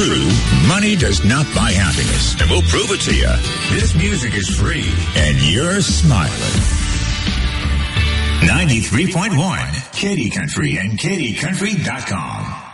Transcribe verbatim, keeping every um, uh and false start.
true, money does not buy happiness. And we'll prove it to you. This music is free, and you're smiling. ninety-three point one, Katy Country and Katy Country dot com.